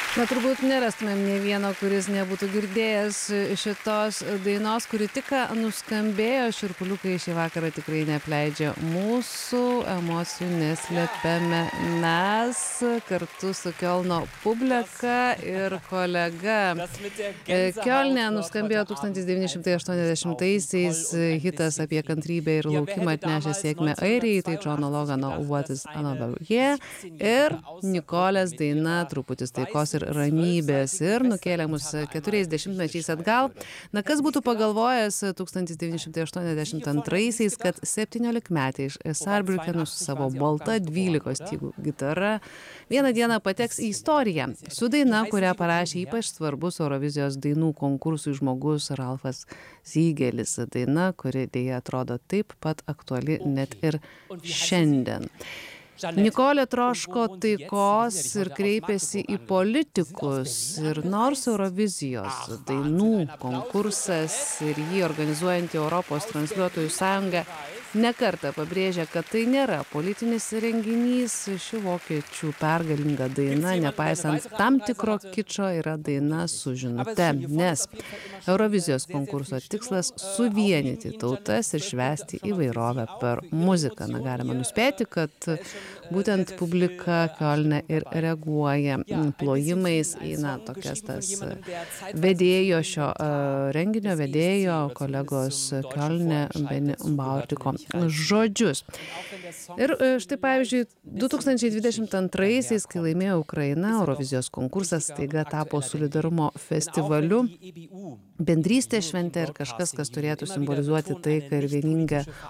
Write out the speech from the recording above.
Na, turbūt nerastumėm nė vieno, kuris nebūtų girdėjęs šitos dainos, kuri tik ką nuskambėjo. Šiurpuliukai šį vakarą tikrai neapleidžia mūsų emocijų, neslepiame mes kartu su Kiolno publika ir kolega. Kiolne nuskambėjo 1980-aisiais hitas apie kantrybę ir laukimą atnešė sėkmę Airijai, tai Džono Logano What is Another Year ir Nikolės daina Truputis taikos ir ramybės ir nukėlė mus 40 mečiais atgal. Na, kas būtų pagalvojęs 1982-aisiais, kad 17-metė iš Saarbrückeno su savo balta 12 stygų gitara vieną dieną pateks į istoriją su daina, kurią parašė ypač svarbus Eurovizijos dainų konkursui žmogus Ralfas Zygelis. Daina, kuri dėja atrodo taip pat aktuali net ir šiandien. Nikolė troško taikos ir kreipėsi į politikus ir nors Eurovizijos dainų konkursas ir jį organizuojanti Europos transliuotojų sąjunga nekartą pabrėžia, kad tai nėra politinis renginys, ši vokiečių pergalinga daina, nepaisant tam tikro kičo, yra daina su žinute, nes Eurovizijos konkurso tikslas suvienyti tautas ir švęsti įvairovę per muziką. Na, galima nuspėti, kad būtent publika Kiolne ir reaguoja plojimais į tokias tas vedėjo šio renginio vedėjo kolegos Kiolne Beni Baurtiko žodžius. Ir štai pavyzdžiui 2022-aisiais, kai laimėjo Ukraina, Eurovizijos konkursas staiga tapo solidarumo festivaliu, bendrystės šventė ir kažkas, kas turėtų simbolizuoti taiką ir vieningą